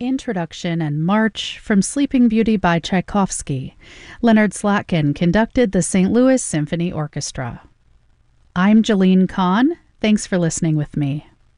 Introduction and March from Sleeping Beauty by Tchaikovsky. Leonard Slatkin conducted the St. Louis Symphony Orchestra. I'm Jalene Kahn. Thanks for listening with me.